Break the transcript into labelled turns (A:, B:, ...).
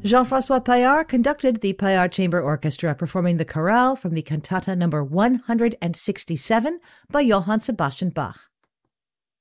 A: Jean-François Paillard conducted the Paillard Chamber Orchestra performing the chorale from the cantata number 167 by Johann Sebastian Bach.